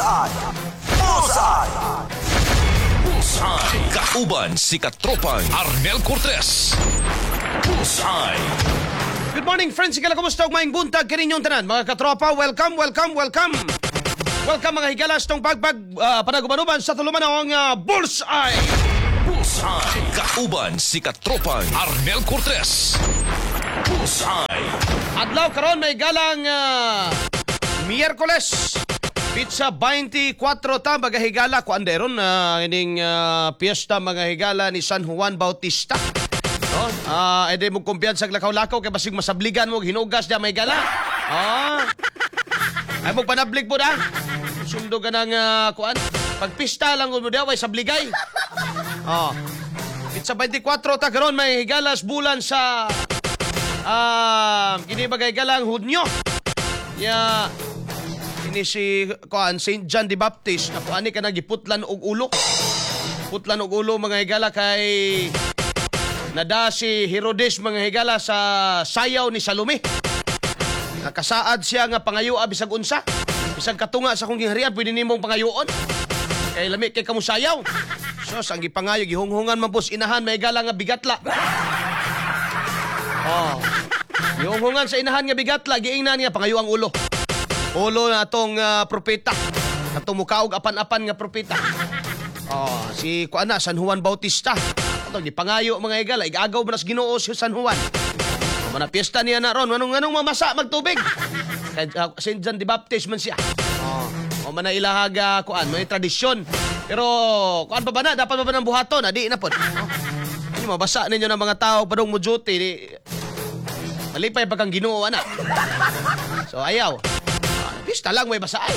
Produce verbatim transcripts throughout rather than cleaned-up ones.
Bullseye! Bullseye! Bullseye. Kauban si katropang Arnel Cortez. Bullseye. Good morning, friends. Higala, kumusta? Maing buntag kaninyong tanan. Mga katropa, welcome, welcome, welcome. Welcome mga higalas tong pagpag uh, panagubanuban sa tulumanong uh, Bullseye. Bullseye. Kauban si katropang Arnel Cortez. Bullseye. Adlaw karon may galang uh, Miyerkules. Pizza twenty-four ta mga higala ko anderon na uh, ining uh, piyesta mga higala ni San Juan Bautista. Oh, ah, uh, ede mo kumpiyansa sa lakaw-lakaw kay basig masabligan mo hinugas da may gala. Ah. Ay mo panablig po da. Sundo ka ng uh, kuan. Pagpista lang mo daw ay sabligay. Oh. Pizza twenty-four ta karon may higalas bulan sa ah, uh, kini bagay galang Hunyo. Ya ini si kuan Saint John the Baptist na kuani ka nagiputlan og ulo. Putlan og ulo mga higala kay nada si Herodes mga higala sa sayaw ni Salome. Nakasaad siya nga pangayo bisag unsa. Bisag katunga sa kong gingharian pwede nimong pangayoon. Kay lami kay kamo sayaw. So sang gipangayo gihunghungan man pus inahan may higala nga bigatla. Oh. Gihunghungan sa inahan nga bigatla giingnan nga pangayo ang ulo. Ulo na atong uh, propeta. Atong mukaog apan-apan nga propeta. Oh, si kuana San Juan Bautista. Ato gipangayo mga higala, igagaw ba nas Ginoo si San Juan. O mana piyesta niya na ron, anong anong mamasa magtubig. Kay uh, Saint John the Baptist man siya. Oh, o mana ilahaga kuan, may tradisyon. Pero kuan pa ba na dapat ba ba ng buhaton, adi na pod. Oh. Ano mabasa ninyo ng mga tao padung mo duty di malipay pagkang Ginoo ana. So ayaw. Ah, piyesta lang may basa ay.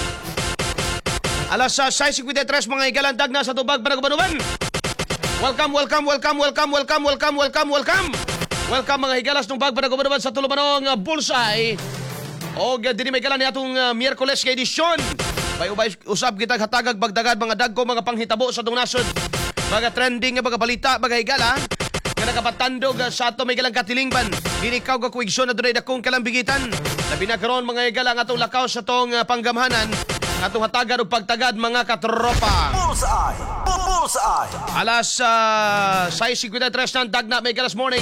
Alas sa six fifty-three mga igalandag na sa tubag panagubanuban. Welcome, welcome, welcome, welcome, welcome, welcome, welcome, welcome. Welcome mga higalas ng bag panagubanuban sa tulumanong uh, Bullseye. O dili may galan ni atong uh, Miyerkules nga edisyon. May ubay usab kita hatagag bagdagad mga dagko mga panghitabo sa atong nasod. Mga trending nga mga balita mga higala nga nakapatandog uh, sa ato may galang katilingban. Dili ikaw ka kuigson na dunay dakong kalambigitan. Labi na karon mga higala nga atong lakaw sa atong uh, panggamhanan. Atong hatagad o pagtagad mga katropa. Bullseye! Bullseye! Alas uh, six fifty-three ng dagna may galas morning.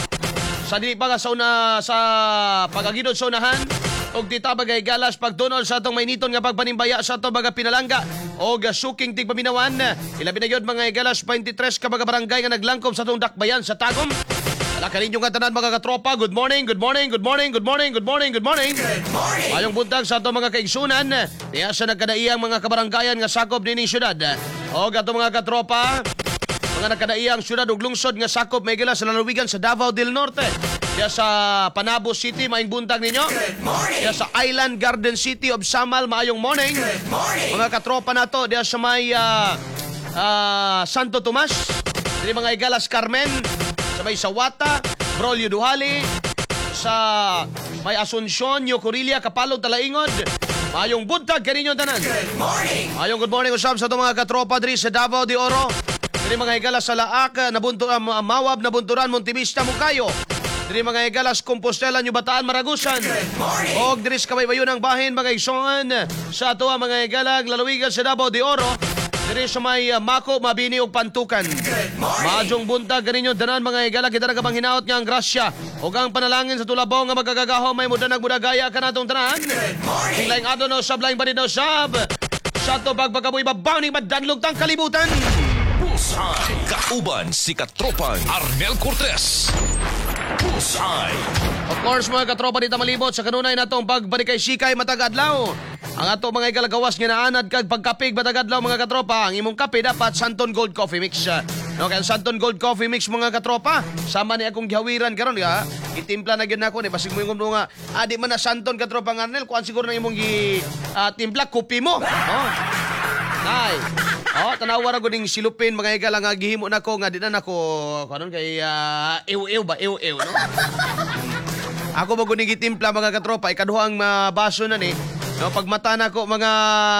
Sa di pa sa una sa pagagidod sa unahan og dita bagay galas pagtunol sa atong mainiton nga pagpanimbaya sa atong mga pinalangga og suking tigpaminawan. Ilabi na yun mga galas twenty-three ka mga barangay nga naglangkob sa atong dakbayan sa Tagum. Ala kaninyo nga tanan mga katropa. Good morning, good morning, good morning, good morning, good morning, good morning. Good morning! Mayong buntag sa ato mga kaigsunan. Diya sa nagkadaiyang mga kabaranggayan nga sakop nining syudad. O ato mga katropa, mga nagkadaiyang syudad ug lungsod nga sakop may gila sa lalawigan sa Davao del Norte. Diya sa Panabo City, maayong buntag ninyo. Good morning! Diya sa Island Garden City of Samal, maayong morning. Good morning! Mga katropa nato diya sa may uh, uh, Santo Tomas. Dili mga Igalas Carmen. Sa may Sawata, Brolio Duhali, sa may Asuncion, Yocorilla, Kapalog, Talaingod. Mayong buntag kaninyo tanan. Good morning! Mayong good morning usab sa itong mga katropa diri sa Davao de Oro. Diri mga higalas sa Laak, nabunto, uh, Mawab, Nabunturan, Montivista, Mukayo. Diri mga higalas Compostela, Bataan, Maragusan. Good morning! Og diri sa Kabaybayon ng bahin mga igsoon sa ato mga higalag lalawigan sa Davao de Oro. Diri sa may uh, Mako, Mabini ug Pantukan. Good morning! Maadjong buntag ganinyo tanan mga higala kita nagabanginaot nga ang grasya ug ang panalangin sa tulabaw nga magagagaho may mudanag budagaya kanatong tanan. Good morning! Laing adto no sab laing banido sab. Sa to pagpagaboy babaw ni madanlog tang kalibutan. Bullseye. Kauban si katropang Arnel Cortez. Bullseye. Of course mga katropa dito malibot sa kanunay natong pagbarikay sikay matag adlaw. Ang ato mga ikalagawas nga naanad kag pagkapig matag adlaw mga katropa, ang imong kape dapat Santon Gold Coffee Mix. No, kay Santon Gold Coffee Mix mga katropa, sama ni akong gihawiran karon ya. Itimpla na gyud nako ni basig mo ingon nga adi man na Santon katropa ng Arnel kuan siguro na imong gi uh, timpla kopi mo. No. Nay. Oh, tanawa ra gud ning silupin mga igala nga gihimo nako nga di na nako karon kay uh, ew-ew ba ew-ew no. Ako mo gud gitimpla mga katropa ikaduhang uh, baso na ni. No, pagmata na ko mga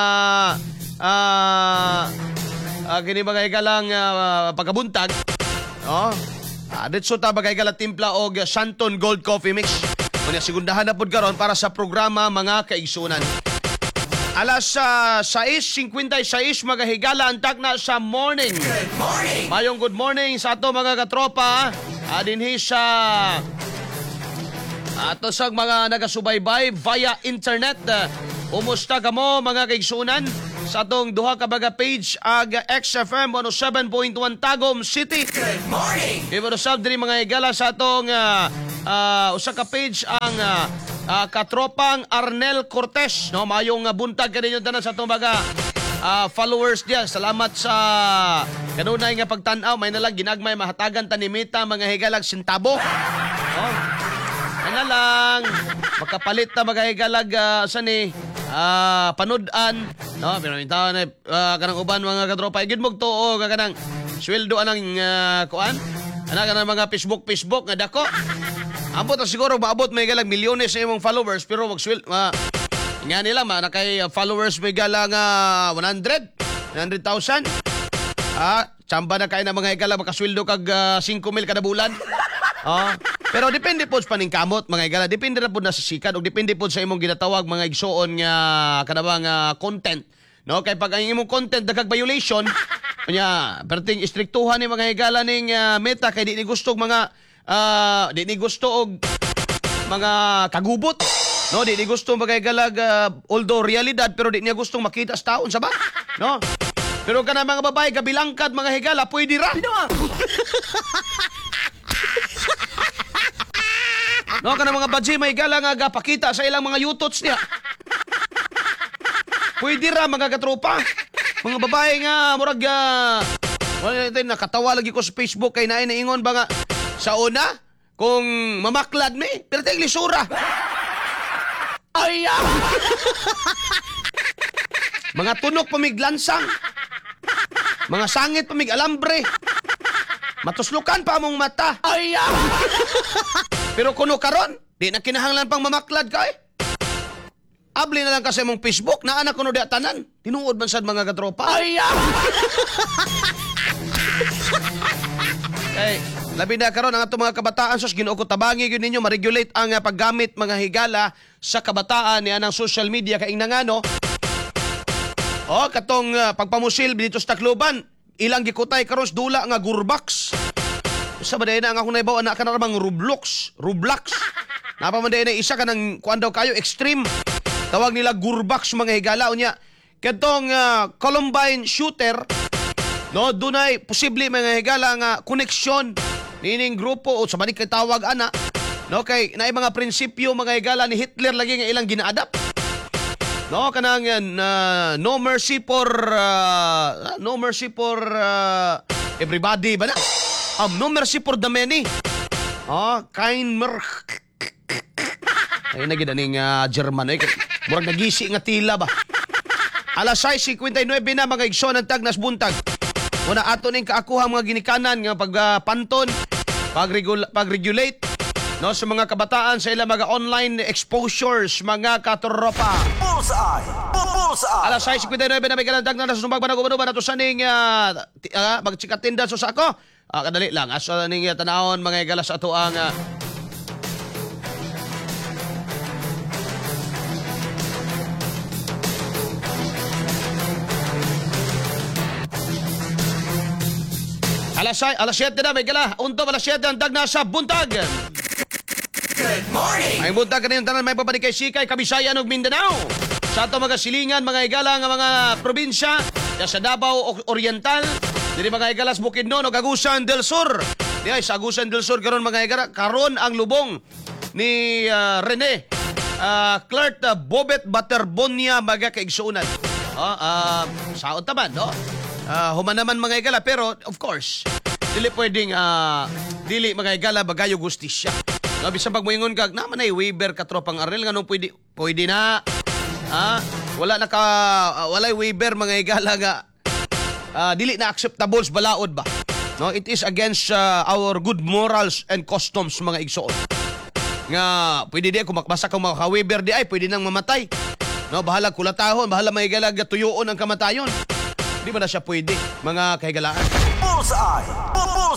ah uh, uh, kini mga igalang uh, pagkabuntag. No? Ah, ditso ta bagay gala timpla og Santon Gold Coffee Mix. Kunya segundahan na pud karon para sa programa mga kaigsunan. Alas uh, sais singkwentaysais mga higala ang takna sa morning. Good morning. Mayong good morning sa ato mga katropa. Uh, dinhi sa ato sa mga nagasubaybay via internet. Uh, Umusta ka mo mga kaigsunan sa atong duha ka baga page ag X F M one oh seven point one Tagum City. Good morning. Ibarosab diri mga higala sa atong uh, uh, usa ka page ang uh, uh, katropang Arnel Cortez. No, mayong uh, buntag kaninyo tanan sa atong mga uh, followers diyan. Salamat sa kanunay nga pagtan-aw. May nalang ginagmay mahatagan tanimita mga higalag sintabo. Oh. Ay na lang makapalit ta mga higalag uh, sa ni uh, panudan. No, pero mintaw na uh, kanang uban mga katropa. Igid mo tuo ka kanang sweldo anang uh, kuan. Ana kanang mga Facebook Facebook nga dako. Ambot na siguro maabot may galang milyones sa imong followers pero wag swel uh, nga nila man kay uh, followers may galang uh, one hundred thousand. Ah, chamba na kay na mga higala makasweldo kag uh, five mil kada bulan. Ah, pero depende po sa paningkamot mga higala, depende na po na sa sikat o depende po sa imong ginatawag mga igsoon nga kanabang uh, content. No, kay pag ang imong content dagag violation, nya perting istriktuhan ni mga higala ning uh, meta kay di ni gusto mga uh, di ni gusto og mga kagubot. No, di ni gusto mga higala uh, although realidad pero di niya gustong makita sa taon sa ba? No? Pero kana mga babae kabilangkad mga higala pwede ra. No, kana mga badji may higala nga gapakita sa ilang mga yutots niya. Pwede ra mga katropa. Mga babae nga murag uh, wala natin nakatawa lagi ko sa Facebook kay naay naingon ba nga sa una kung mamaklad mi pero tay lisura. Ay! ah! Mga tunok pamiglansang. Mga sangit pamig alambre. Matuslukan pa among mata. Ay! ah! Pero kuno karon, di na kinahanglan pang mamaklad ka eh. Abli na lang kasi mong Facebook na anak kuno di tanan. Tinuod man sad mga katropa. Ay! ah! Hey, labi na karon ang atong mga kabataan sus Ginoo ko tabangi gyud ninyo ma-regulate ang uh, paggamit mga higala sa kabataan ni anang social media kaing nangano. Oh, katong uh, pagpamusil dito sa Tacloban, ilang gikutay karon dula nga Gurbax. Sa baday na ang akong naibaw anak ka na ramang Roblox, Roblox. Napamanday na isa ka ng kuan daw kayo extreme. Tawag nila Gurbax mga higala unya. Katong uh, Columbine shooter, no, dunay posible mga higala nga koneksyon nining grupo o sa manik tawag ana. No, kay naay mga prinsipyo mga higala ni Hitler lagi nga ilang gina-adapt. No, kanang uh, no mercy for uh, no mercy for uh, everybody ba na? Um, no mercy for the many. Oh, kind mer. Ay na gid aning uh, German ay murag nagisi nga tila ba. Alas sais singkwentaynwebe na mga igsoon ang tagnas buntag. Una ato ning kaakuha mga ginikanan nga pagpanton, pagregul pagregulate no sa mga kabataan sa ilang mga online exposures mga katropa. Bullseye. Bullseye. Alas sais singkwentaynwebe na may kalandag na nasusumbag banag-uban na to sa ning uh, uh, magtsikatinda so sa ako. Uh, kadali lang asa ning uh, tanawon mga igalas ato ang uh, Alas alas siyete na may gala. Unto alas siyete ang dag na sa buntag. Good morning. Ay buntag kaniyang tanan may papanik kay Sikay, Kabisayan ug Mindanao. Sa ato mga silingan, mga higala nga mga probinsya, sa Davao Oriental, diri mga higalas Bukidnon ug Agusan del Sur. Di ay sa Agusan del Sur karon mga higala, karon ang lubong ni uh, Rene uh, Clark uh, Bobet Baterbonia mga kaigsuunan. Oh, uh, saot taman, no? Uh, human naman mga higala, pero of course, dili pwedeng uh, dili mga higala bagayo gustisya. No, bisan pag moingon kag naman ay waiver ka tropang Arnel nganong pwede pwede na. Ah, wala na ka uh, walay waiver mga higala nga uh, dili na acceptable sa balaod ba. No, it is against uh, our good morals and customs mga igsoon. Nga pwede di kung makbasa kung maka-waiver di ay pwede nang mamatay. No, bahala kulatahon, bahala may higala tuyoon ang kamatayon. Di ba na siya pwede, mga kahigalaan? Bullseye.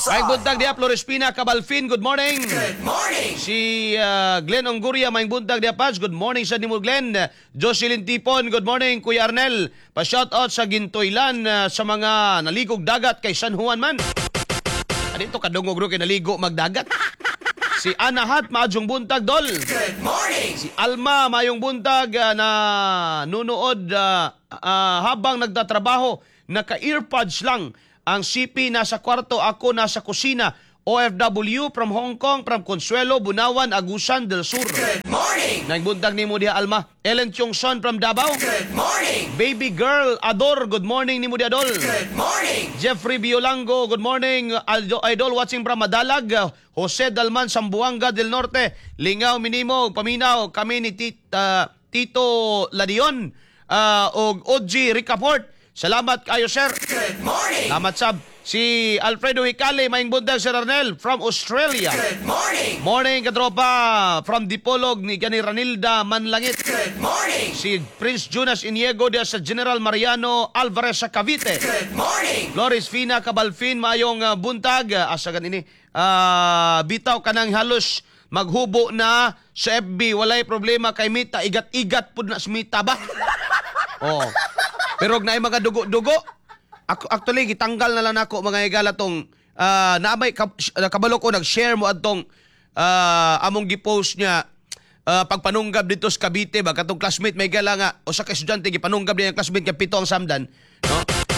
Maing Bullseye. buntag diya Flores Pina Cabalfin, good morning. Good morning. Si uh, Glenn Onguria, maing buntag diya Paz, good morning sa nimo Glenn. Jocelyn Tipon, good morning Kuya Arnel. Pa-shoutout sa Gintoylan uh, sa mga naligog dagat kay San Juan man. Dito kadungog ro kay naligo magdagat. Si Anahat maadjong buntag dol. Good morning. Si Alma mayong buntag uh, na nunood uh, uh, habang nagtatrabaho, naka-earpods lang. Ang C P nasa kwarto, ako nasa kusina. O F W from Hong Kong, from Consuelo, Bunawan, Agusan del Sur. Good morning. Nang buntag ni mo diha Alma. Ellen Tiongson from Davao. Good morning. Baby girl Ador, good morning ni mo diha Dol. Good morning. Jeffrey Biolango, good morning. Aldo, idol watching from Madalag. Jose Dalman, Sambuanga del Norte. Lingaw, Minimo, Paminaw. Kami ni Tita, Tito Ladion. Uh, og O G Ricaport. Salamat kayo, sir. Good morning. Salamat, sab. Si Alfredo Hicale, maing buntag, Sir Arnel, from Australia. Good morning. Morning, katropa. From Dipolog, ni Gani Ranilda Manlangit. Good morning. Si Prince Jonas Iniego dia sa General Mariano Alvarez sa Cavite. Good morning. Loris Fina Cabalfin, mayong uh, buntag. Uh, asa ganini? Uh, bitaw ka ng halos maghubo na sa F B. Walay problema kay Mita. Igat-igat po na si Mita ba? Oh. Pero na mga dugo-dugo. Ako, actually, gitanggal na lang ako mga higala tong uh, naamay kab- kabalo ko nag-share mo atong uh, among gipost niya uh, pagpanunggab dito sa Cavite ba katong classmate may gala nga o sa estudyante gipanunggab niya yung classmate kay pito ang samdan, no?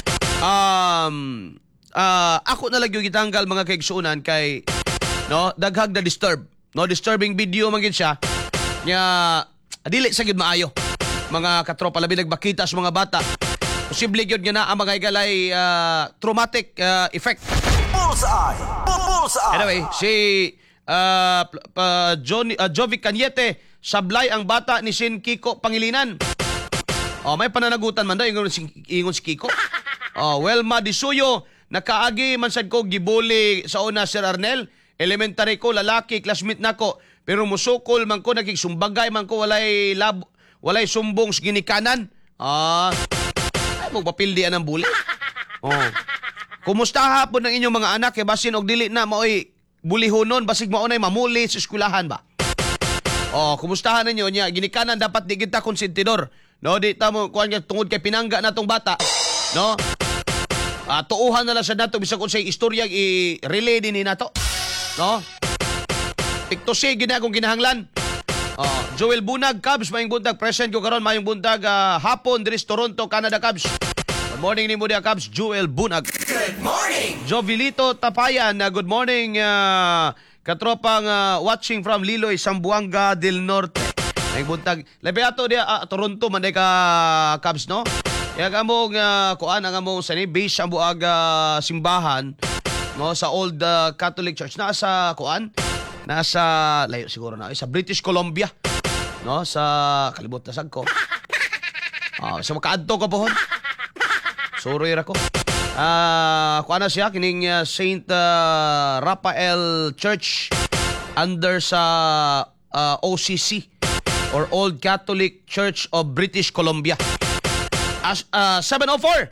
Um uh, ako na lang yung gitanggal mga kaigsuunan kay no daghag na disturb, no, disturbing video man gid siya. Nya dili sa gid maayo mga katropa labi nagbakita sa mga bata. Posible yun nga na ang mga igalay uh, traumatic uh, effect. Bullseye. Bullseye. Anyway, si uh, uh, Johnny, uh, Jovic Cañete, sablay ang bata ni Sin Kiko Pangilinan. Oh, may pananagutan man daw, ingon si, ingon si Kiko. Oh, Welma Disuyo, nakaagi man sad ko gibuli sa una, Sir Arnel. Elementary ko, lalaki, classmate nako. Pero musukol man ko, nagigsumbagay man ko, walay, lab, walay sumbong sa ginikanan. Ah... magpapildian ng buli. Oh. Kumusta hapon ng inyong mga anak kay basin og dili na maoy bulihonon basig maunay mamuli sa eskwelahan ba? Oh, kumustahan ninyo niya ginikanan dapat di kita konsentidor. No, di ta mo kuan tungod kay pinangga natong bata. No? Ah, tuuhan na lang sa nato bisag unsay istorya i-relay din ni nato. No? Tiktose gina akong ginahanglan. Oh, Joel Bunag, Cubs, maayong buntag. Present ko karon maayong buntag uh, hapon diri sa Toronto, Canada, Cubs. Good morning ni mo dia, Cubs, Joel Bunag. Good morning. Jovilito Tapayan, uh, good morning uh, katropang uh, watching from Liloy, Sambuanga del Norte. Maayong buntag. Labi ato dia uh, Toronto man ka Cubs, no? Kaya among uh, kuan ang among sani base ang buag uh, simbahan, no, sa Old uh, Catholic Church na sa kuan. Nasa, layo siguro na, sa British Columbia. No, sa, kalibot na sag ko. Ah, sa makaadto ko pohon. Sorry ra ko. Ah, kuha na siya, kining uh, Saint uh, Raphael Church under sa uh, O C C or Old Catholic Church of British Columbia. As, uh, seven oh four.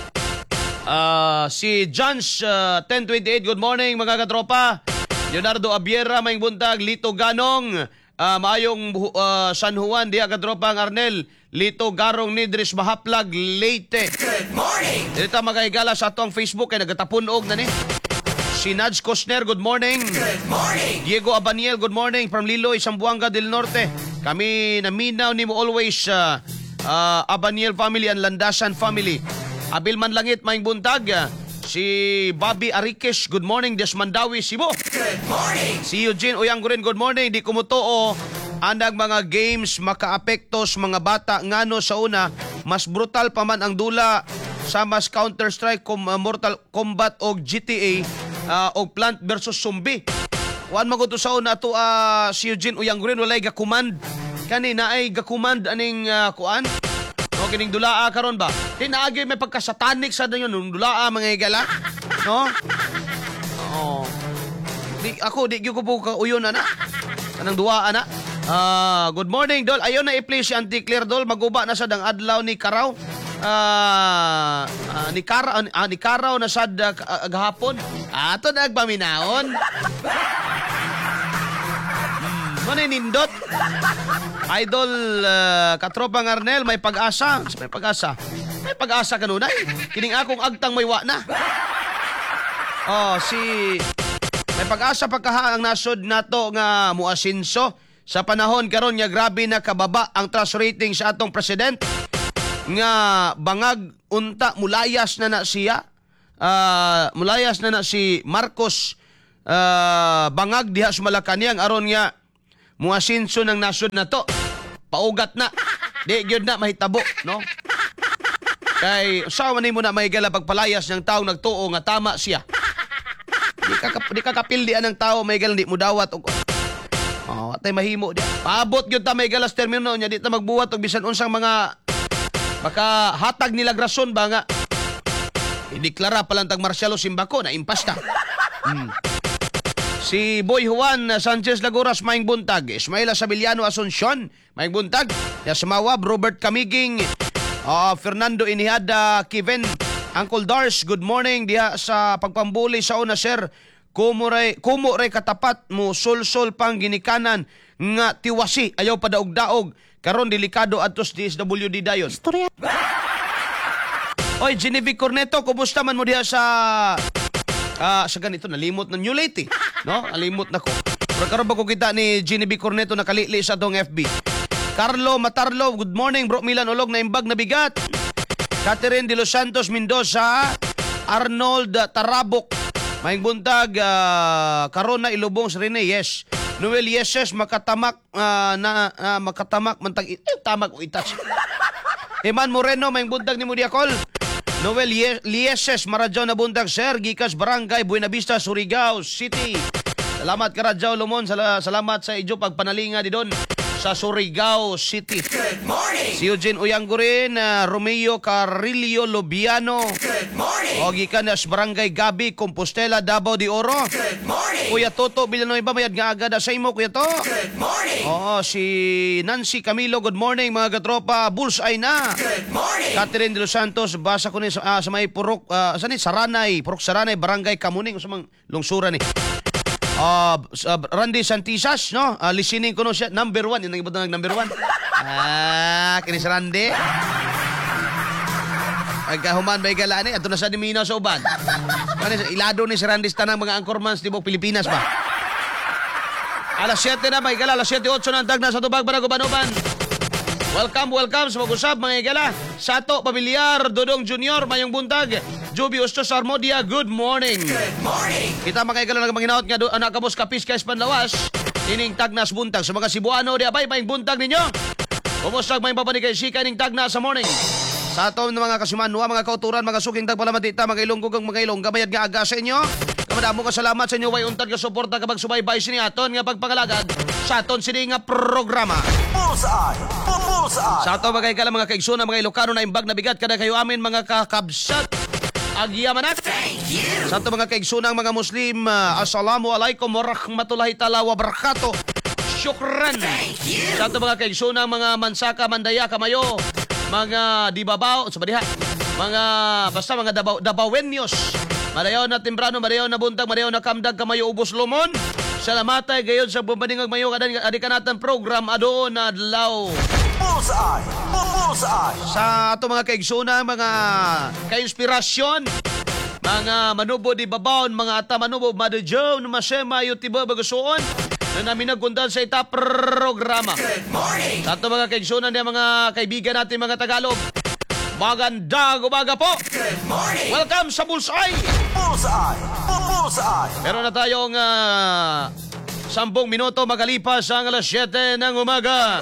Uh, si John's uh, ten twenty-eight, good morning mga katropa. Leonardo Abiera, maing buntag. Lito Ganong, uh, maayong uh, San Juan, diya katropa ang Arnel. Lito Garong Nidris Mahaplag, Leyte. Good morning. Dito mga higala sa atong Facebook kay nagatapunog na ni. Si Naj Cosner, good morning. Good morning. Diego Abaniel, good morning from Liloy, Sambuanga del Norte. Kami naminaw ni mo always uh, uh, Abaniel family and Landasan family. Abil Manlangit, maing buntag. Si Bobby Ariques, good morning. Desmandawi, Cebu. Good morning. Si Eugene Oyanggorin, good morning. Di kumutuo, anang mga games makaapekto sa mga bata ngano sa una, mas brutal pa man ang dula sa mas Counter-Strike, com, uh, Mortal Kombat o G T A uh, o Plant versus Zombie. Wan maguto sa una to uh, si Eugene Oyanggorin, walay gakumand. Kani na ay gakumand aning uh, kuan. O kining dulaa karon ba? Tinaagi may pagka-satanic sa dayon nung dulaa mga igala. No? Oo. Di ako di gyud ko po kauyon ana. Kanang duwa ana. Ah, good morning Dol. Ayon na i-play si Auntie Claire Dol, maguba na sa dang adlaw ni Karaw. ah ah, ni Kara ah, ni Karaw na sad uh, gahapon. Ato nagpaminaon. Hmm, mo ni nindot. Idol uh, katropang Arnel, may pag-asa. May pag-asa. May pag-asa kanunay. Kining akong agtang may wa na. Oh, si may pag-asa pagkaha ang nasod nato nga muasinso sa panahon karon nga grabe na kababa ang trust rating sa atong president nga bangag unta mulayas na na siya. Uh, mulayas na na si Marcos uh, bangag diha sa Malacañang aron nga muasinso ng nasod nato. Paugat na. Di gyud na mahitabo, no? Kay usaw man nimo na mahigala pagpalayas ng tawo nagtuo nga tama siya. Di ka di ka kapildian ng tao may galang di mo dawat og oh, atay mahimo di. Paabot gyud ta may galas termino nya di ta magbuhat og bisan unsang mga baka hatag nila rason ba nga ideklara palantag Marcialo Simbako na impasta. Hmm. Si Boy Juan Sanchez Laguras maing buntag, Ismael Sabiliano Asuncion maing buntag, Yasmawab Robert Camiging, uh, Fernando Inihada Kiven, Uncle Dars, good morning diha sa pagpambuli sa una sir. Kumo ray kumo ray katapat mo sulsol pang ginikanan nga tiwasi ayaw pa daog-daog karon delikado adtos D S W D dayon. Storya. Oy, Genevieve Corneto, kumusta man mo diha sa ah sa ganito nalimot na New Leyte, no? Alimot na ko. Pero karon ba ko kita ni Genevieve Corneto nakalili sa tong F B. Carlo Matarlo, good morning bro Milan Olog na imbag na bigat. Catherine de los Santos Mendoza, Arnold Tarabok, maing buntag, uh, Karona Ilubong Rene, yes. Noel Yeses, makatamak, uh, na, uh, makatamak, mantag, eh, tamak o itas. Eman Moreno, maing buntag ni Mudiakol. Noel Ye- Yeses, Maradyaw na buntag, Sir, Gikas Barangay, Buenavista, Surigao City. Salamat ka Radyaw Lumon, Sal- salamat sa idyo pagpanalinga di doon sa Surigao City. Good morning. Si Eugene Uyanggurin, uh, Romeo Carrillo Lobiano. Good morning. O gikan sa Barangay Gabi, Compostela, Davao de Oro. Good morning. Kuya Toto, Villanueva, mayad nga agad sa imo, Kuya To. Good morning. Oo, si Nancy Camilo, good morning, mga katropa. Bullseye na. Good morning. Catherine de los Santos, basa ko ni sa, ah, sa may Purok, uh, saan ni? Saranay, Purok Saranay, Barangay Kamuning, sa mga lungsuran ni. Uh, uh, Randy Santisas, no? Uh, listening ko no siya. Number one. Yung nagibot na number one. Ah, kinis Randy. Agkahuman ba ikalani? Ato na sa Dimino sa uban. Ano, ilado ni si Randy tanang mga anchormans di mo Pilipinas ba? Alas siyete na, mga igala. Alas siyete otso na ang tag na sa Tubag, Banaguban-uban. Welcome, welcome sa mag-usap, mga igala. Sato, Pamilyar, Dodong Junior, Mayong Buntag, Joby Ostos Armodia, good morning. Good morning. Kita mga igala nagmanginaot nga do anak kabos kapis kay Panlawas. Ining tagnas buntag sa mga Cebuano di abay maing buntag ninyo. Kumusta may papanikay sika ning tagna sa morning. Sa ato ng mga kasimanwa, mga kauturan, mga suking tagpalamatita, mga ilonggog ang mga ilong, gamayad nga aga sa inyo. Kamadamo ka salamat sa inyo way untad ka suporta kapag subaybay sini aton nga pagpangalagad sa aton sini nga programa. Bullseye. Bullseye. Sa ato mga igala mga kaigsunan, mga Ilocano na imbag na bigat kada kayo amin mga kakabsat. Agyamanat. Thank you. Sa ato mga kaigsunang mga Muslim, uh, assalamu alaikum wa rahmatullahi ta'ala wa barakatuh. Syukran. Thank you. Sa ato mga kaigsunang mga Mansaka, Mandaya, Kamayo, mga Dibabaw, sa badiha, mga basta mga Dabaw, Dabawenyos, Madayaw na Timbrano, Madayaw na Buntag, Madayaw na Kamdag, Kamayo, Ubos, Lumon. Salamatay gayon sa bumbadingag mayo kadan adikanatan program adoon na adlaw. Bullseye. Bullseye. Sa ato mga kaigsunan, mga kainspirasyon, mga manubo di babaon, mga ata manubo madajaw na masema yutiba bagasuon na namin nagkundan sa ita programa. Good morning. Sa ato mga kaigsunan ng mga kaibigan natin mga Tagalog, magandang umaga po. Good morning. Welcome sa Bullseye. Bullseye. Bullseye. Meron na tayong uh, sampung minuto magalipas ang alas siyete ng umaga.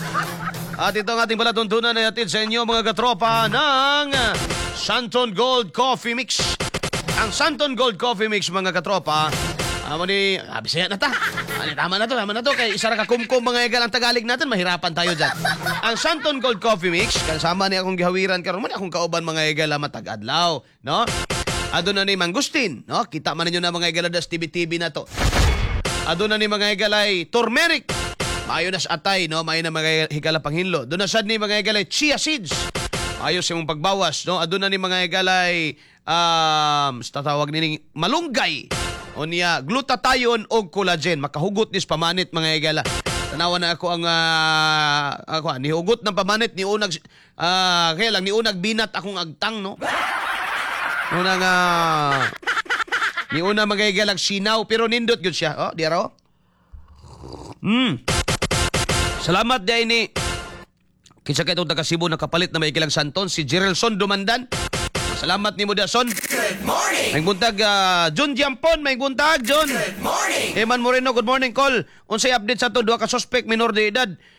At ito ang ating palatuntunan na yatid sa inyo mga katropa ng Santon Gold Coffee Mix. Ang Santon Gold Coffee Mix mga katropa, amo ni, ah, bisaya na ta. Ano, tama na to, tama na to. Kay isa ra ka kumkum mga egal ang Tagalog natin, mahirapan tayo dyan. Ang Santon Gold Coffee Mix, kasama ni akong gihawiran karon man akong kauban mga egal matag-adlaw, no? Aduna ni mangustin, no? Kita man ninyo na mga egaladas T V T V na to. Aduna ni mga egalay turmeric. Maayo na sa atay, no? Maayo na mga higala panghinlo. Doon na sad ni mga egalay chia seeds. Ayos yung pagbawas, no? Aduna ni mga igalay um tatawag ni malunggay o niya glutathione o collagen makahugot nis pamanit mga igala. Tanawa na ako ang uh, ako ah, nihugot ng pamanit ni unag uh, kaya lang ni unag binat akong agtang, no? Unang uh, ni una mga igalag sinaw pero nindot gyud siya. Oh, di ra. Hmm. Salamat day ni kinsa kay itong taga Cebu nakapalit na may ikilang santon si Jerelson Dumandan. Salamat ni mo Dason. Good morning. May buntag uh, John Jampon, may buntag John. Good morning. Eman Moreno, good morning call. Unsay update sa to duha ka suspect minor de edad